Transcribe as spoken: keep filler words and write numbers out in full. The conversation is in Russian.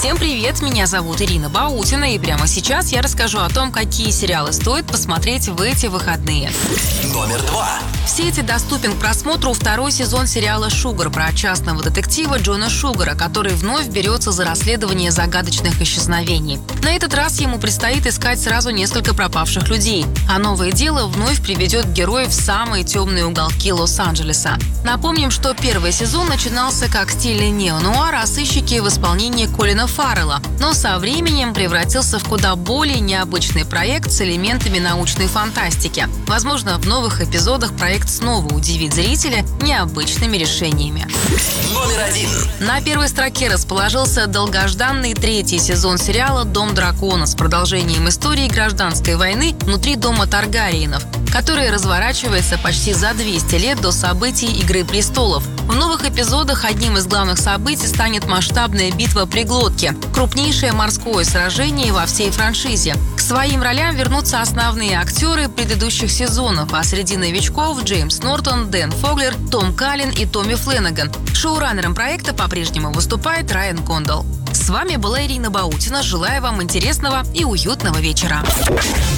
Всем привет, меня зовут Ирина Баутина, и прямо сейчас я расскажу о том, какие сериалы стоит посмотреть в эти выходные. Номер два. В сети доступен к просмотру второй сезон сериала «Шугар» про частного детектива Джона Шугара, который вновь берется за расследование загадочных исчезновений. На этот раз ему предстоит искать сразу несколько пропавших людей, а новое дело вновь приведет героев в самые темные уголки Лос-Анджелеса. Напомним, что первый сезон начинался как стильный неонуар о сыщике в исполнении Колина Фаррелла, но со временем превратился в куда более необычный проект с элементами научной фантастики. Возможно, в новых эпизодах проект снова удивит зрителя необычными решениями. Номер один. На первой строке расположился долгожданный третий сезон сериала «Дом дракона» с продолжением истории гражданской войны внутри дома Таргариенов, который разворачивается почти за двести лет до событий «Игры престолов». В новых эпизодах одним из главных событий станет масштабная битва при глотке, крупнейшее морское сражение во всей франшизе. К своим ролям вернутся основные актеры предыдущих сезонов, а среди новичков Джеймс Нортон, Дэн Фоглер, Том Каллен и Томми Фленнеган. Шоураннером проекта по-прежнему выступает Райан Кондал. С вами была Ирина Баутина. Желаю вам интересного и уютного вечера.